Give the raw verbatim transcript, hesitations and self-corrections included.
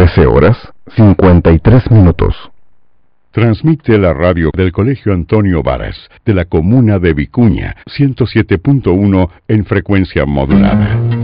trece horas, cincuenta y tres minutos. Transmite la radio del Colegio Antonio Varas, de la comuna de Vicuña, ciento siete punto uno en frecuencia modulada.